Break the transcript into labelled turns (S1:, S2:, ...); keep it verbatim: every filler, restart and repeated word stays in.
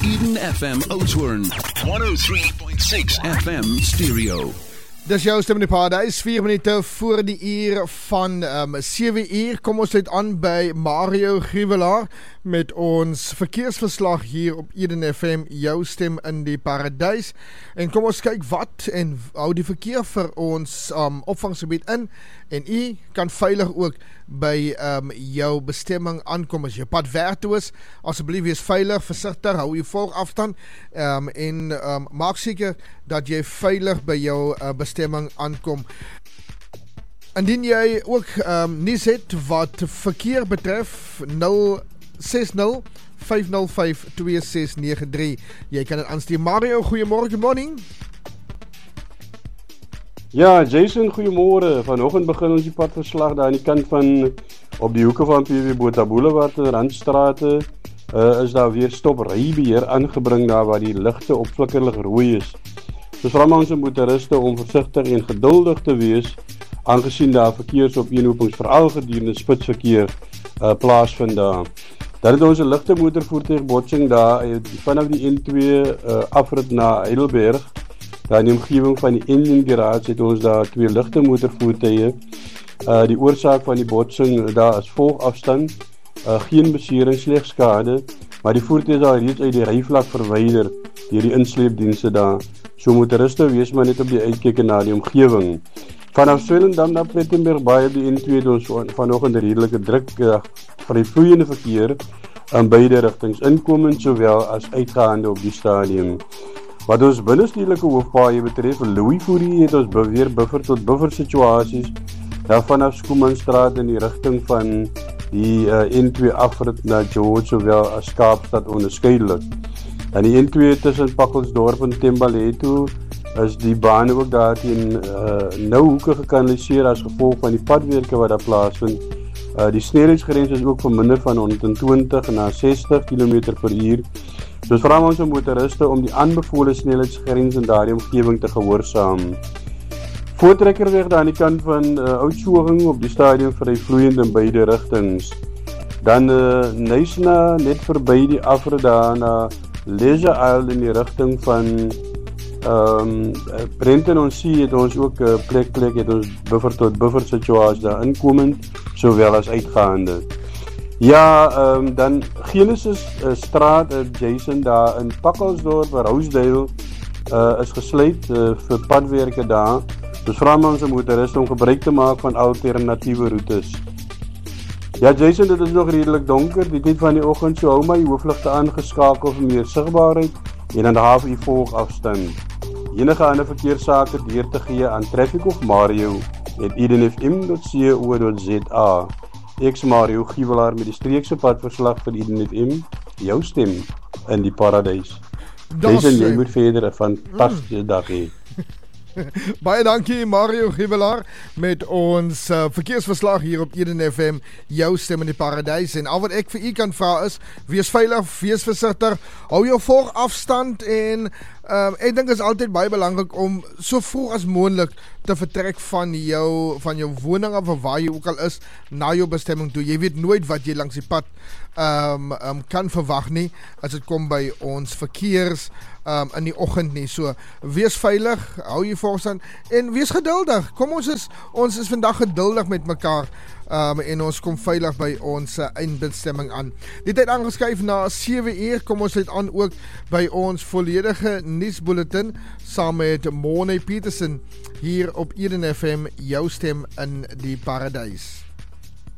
S1: Eden F M Oudtshoorn, honderddrie punt ses F M stereo.
S2: Dis jou stem in die paradijs, vier minute voor die uur van um, sewe uur. Kom ons uit aan by Mario Griewelaar met ons verkeersverslag hier op Eden F M, jou stem in die paradijs. En kom ons kyk wat en hou die verkeer vir ons um, opvangsgebied in. En u kan veilig ook by um, jou bestemming aankom. As jy pad werk toe is, asseblief wees veilig, versigtig, hou jy volgafstand um, en um, maak seker dat jy veilig by jou uh, bestemming aankom. Indien jy ook um, nuus het wat verkeer betref, nul ses nul vyf nul vyf twee ses nege drie. Jy kan dit aanstuur. Mario, goeiemôre, good morning.
S3: Ja, Jason, goeiemôre. Vanoggend begin ons die padverslag daar aan die kant van, op die hoeke van P W Botha Boulevard en Randstrate, uh, is daar weer stop rybeheer aangebring daar waar die ligte op flikkerlig rooi is. Dus vra ons motoriste om versigtig en geduldig te wees, aangesien daar verkeersopeenhopings veral gedurende spitsverkeer uh, plaasvind daar. Dan het ons 'n ligte motorvoertuigbotsing daar vanaf die N twee uh, afrit na Heidelberg. Daar in die omgewing van die Indian Garage het ons daar twee ligte motorvoertuie. Uh, die oorsaak van die botsing daar is volgafstand, uh, geen besering, slegs skade, maar die voertuie is al reeds uit die ryvlak verwyder deur die insleepdienste daar. So motoriste wees maar net op die uitkyk na die omgewing. Vanaf Swellendam na Plettenberg Baai op die N twee het ons vanoggend 'n redelike druk uh, vir die vloeiende verkeer in beide rigtings, inkomend sowel as uitgaande op die stadium. Wat ons binnestedelike hoofpaaie betref, Louis Fourie het ons beweer buffer tot buffer situasies, daar vanaf Schoemanstraat in die rigting van die uh, N twee afrit na George sowel as Kaapstad onderskeidelik. En die N twee tussen Pakkelsdorp en Thembaleto is die baan ook daar teen uh, nou hoeke gekanaliseer as gevolg van die padwerke wat daar plaasvind. Uh, die snelheidsgrens is ook verminder van honderdtwintig na sestig kilometer per uur. Dus vra ons motoriste om die aanbevole snelheidsgrens in daardie omgewing te gehoorsaam. Voortrekkerweg daar aan die kant van uh, Oudtshoorn op die stadium vir die vloeiende in beide rigtings. Dan uh, Nysna net verby die afrit daar na Leisure Isle in die rigting van um, Brenton on Sea het ons ook uh, plek plek het ons buffer tot buffer situasie daar inkomend sowel as uitgaande. Ja, um, dan Genesis uh, straat uh, Jason daar in Pakkelsdorp by Rosedale uh, is gesluit uh, vir padwerke daar. Dus vra ons motoriste om gebruik te maak van alternatiewe roetes. Ja, Jason, dit is nog redelik donker, die tyd van die oggend, so hou my hoofligte aangeskakel vir meer sigbaarheid en dan haaf u volgafstand. Enige ander verkeerssake deur te gee aan Traffic of Mario at eden f m dot co dot z a. Ek's Mario Griewelaar met die streekse padverslag vir Eden F M, jou stem in die paradijs. Jason, jy moet verder 'n fantastische mm. dag hê.
S2: Baie dankie Mario Griewelaar met ons uh, verkeersverslag hier op Eden F M, jou stem in die paradijs. En al wat ek vir u kan vra is, wees veilig, wees versigtig, hou jou volgafstand en um, ek dink is altyd baie belangrik om so vroeg as moontlik te vertrek van jou, van jou woning af of waar jy ook al is, na jou bestemming toe. Jy weet nooit wat jy langs die pad um, um, kan verwag nie, as dit kom by ons verkeers Um, in die oggend nie. So, wees veilig, hou jy voorstand en wees geduldig. Kom ons is, ons is vandag geduldig met mekaar um, en ons kom veilig by ons uh, eindbestemming aan. Die tyd aangeskuif na sewe uur, kom ons het aan ook by ons volledige nuusbulletin saam met Morne Petersen hier op Eden F M, jou stem in die paradijs.